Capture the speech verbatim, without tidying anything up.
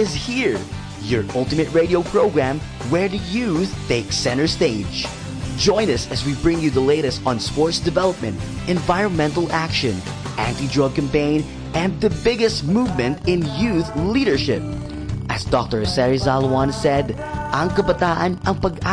is here, your ultimate radio program where the youth takes center stage. Join us as we bring you the latest on sports development, environmental action, anti-drug campaign, and the biggest movement in youth leadership. As Doctor Jose Rizal once said, ang kabataan ang pag